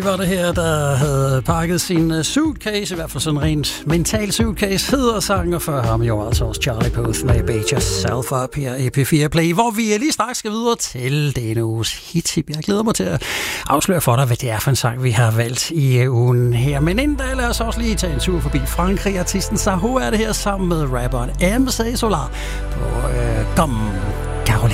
Det var det her, der havde pakket sin suitcase, i hvert fald sådan rent mental suitcase, hedder sangen, og før ham jo altså også Charlie Puth med Bait Yourself Up her i P4 Play, hvor vi lige straks skal videre til denne uges hit. Jeg glæder mig til at afsløre for dig, hvad det er for en sang, vi har valgt i ugen her. Men inden da, lad os også lige tage en tur forbi Frankrig. Artisten Saho er det her sammen med rapperen MC Solar på Caroline.